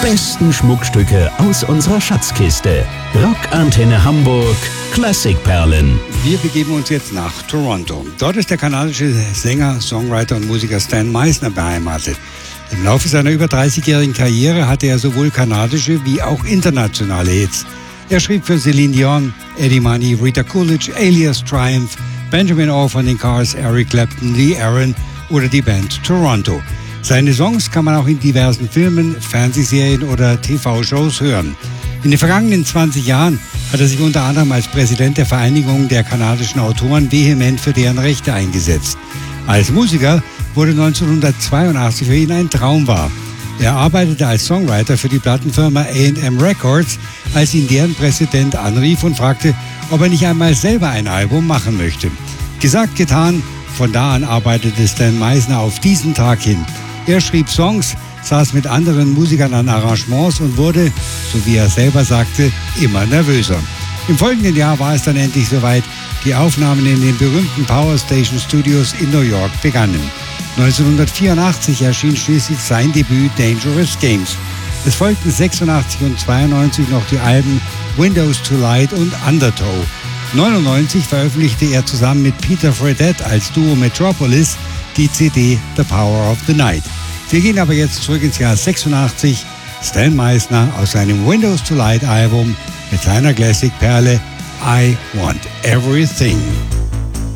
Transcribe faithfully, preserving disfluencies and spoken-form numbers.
besten Schmuckstücke aus unserer Schatzkiste. Rockantenne Hamburg Klassikperlen. Wir begeben uns jetzt nach Toronto. Dort ist der kanadische Sänger, Songwriter und Musiker Stan Meisner beheimatet. Im Laufe seiner über dreißigjährigen Karriere hatte er sowohl kanadische wie auch internationale Hits. Er schrieb für Celine Dion, Eddie Money, Rita Coolidge, Alias, Triumph, Benjamin Orr von den Cars, Eric Clapton, Lee Aaron oder die Band Toronto. Seine Songs kann man auch in diversen Filmen, Fernsehserien oder T V-Shows hören. In den vergangenen zwanzig Jahren hat er sich unter anderem als Präsident der Vereinigung der kanadischen Autoren vehement für deren Rechte eingesetzt. Als Musiker wurde neunzehnhundertzweiundachtzig für ihn ein Traum wahr. Er arbeitete als Songwriter für die Plattenfirma A and M Records, als ihn deren Präsident anrief und fragte, ob er nicht einmal selber ein Album machen möchte. Gesagt, getan, von da an arbeitete Stan Meisner auf diesen Tag hin. Er schrieb Songs, saß mit anderen Musikern an Arrangements und wurde, so wie er selber sagte, immer nervöser. Im folgenden Jahr war es dann endlich soweit. Die Aufnahmen in den berühmten Power Station Studios in New York begannen. neunzehnhundertvierundachtzig erschien schließlich sein Debüt Dangerous Games. Es folgten sechsundachtzig und zweiundneunzig noch die Alben Windows to Light und Undertow. neunundneunzig veröffentlichte er zusammen mit Peter Fredette als Duo Metropolis die C D The Power of the Night. Wir gehen aber jetzt zurück ins Jahr sechsundachtzig. Stan Meisner aus seinem Windows to Light Album mit seiner Classic-Perle I Want Everything.